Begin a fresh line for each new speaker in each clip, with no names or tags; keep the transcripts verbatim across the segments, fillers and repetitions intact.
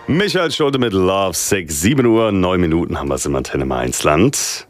Michael Schulte mit Love Sick. sieben Uhr, neun Minuten haben wir es im Antenne Mainzland.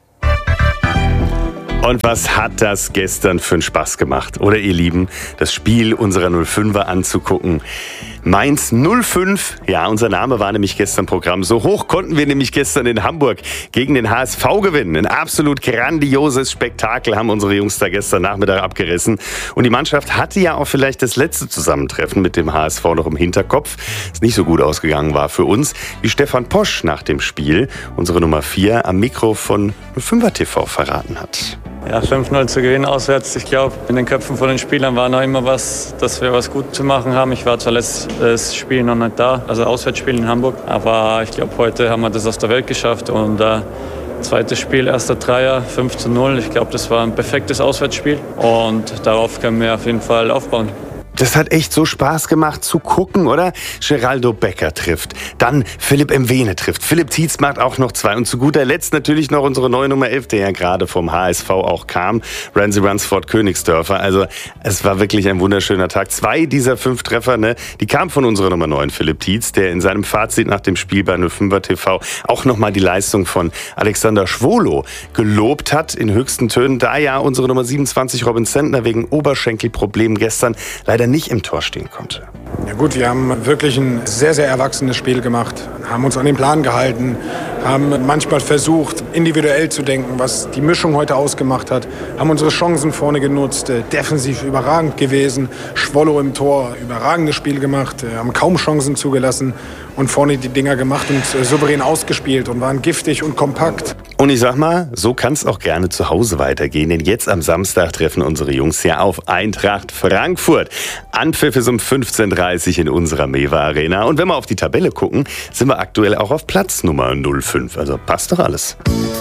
Und was hat das gestern für einen Spaß gemacht? Oder ihr Lieben, das Spiel unserer null fünfer anzugucken. Mainz null fünf, ja, unser Name war nämlich gestern Programm. So hoch konnten wir nämlich gestern in Hamburg gegen den H S V gewinnen. Ein absolut grandioses Spektakel haben unsere Jungs da gestern Nachmittag abgerissen. Und die Mannschaft hatte ja auch vielleicht das letzte Zusammentreffen mit dem H S V noch im Hinterkopf. Das nicht so gut ausgegangen war für uns, wie Stefan Posch nach dem Spiel, unsere Nummer vier, am Mikro von null fünfer T V verraten hat.
Ja, fünf null zu gewinnen auswärts. Ich glaube, in den Köpfen von den Spielern war noch immer was, dass wir was gut zu machen haben. Ich war zwar letztes Spiel noch nicht da, also Auswärtsspiel in Hamburg. Aber ich glaube, heute haben wir das aus der Welt geschafft. Und äh, zweites Spiel, erster Dreier, fünf zu null. Ich glaube, das war ein perfektes Auswärtsspiel. Und darauf können wir auf jeden Fall aufbauen.
Das hat echt so Spaß gemacht zu gucken, oder? Geraldo Becker trifft, dann Philipp Mwene trifft, Philipp Tietz macht auch noch zwei und zu guter Letzt natürlich noch unsere neue Nummer elf, der ja gerade vom H S V auch kam, Ramsey Ransford Königsdörfer. Also es war wirklich ein wunderschöner Tag. Zwei dieser fünf Treffer, ne, die kamen von unserer Nummer neun, Philipp Tietz, der in seinem Fazit nach dem Spiel bei null fünfer T V auch nochmal die Leistung von Alexander Schwolo gelobt hat in höchsten Tönen, da ja unsere Nummer siebenundzwanzig Robin Zentner wegen Oberschenkelproblemen gestern leider nicht im Tor stehen konnte.
Ja gut, wir haben wirklich ein sehr, sehr erwachsenes Spiel gemacht, haben uns an den Plan gehalten, haben manchmal versucht, individuell zu denken, was die Mischung heute ausgemacht hat, haben unsere Chancen vorne genutzt, defensiv überragend gewesen, Schwollo im Tor, überragendes Spiel gemacht, haben kaum Chancen zugelassen und vorne die Dinger gemacht und souverän ausgespielt und waren giftig und kompakt.
Und ich sag mal, so kann es auch gerne zu Hause weitergehen, denn jetzt am Samstag treffen unsere Jungs ja auf Eintracht Frankfurt. Anpfiff ist um fünfzehn Uhr dreißig in unserer Mewa Arena. Und wenn wir auf die Tabelle gucken, sind wir aktuell auch auf Platz Nummer null fünf. Also passt doch alles.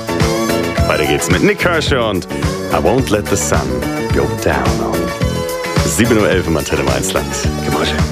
Weiter geht's mit Nick Kershaw und I Won't Let the Sun Go Down on. sieben Uhr elf im Antenne Mainzland. Gemäusche.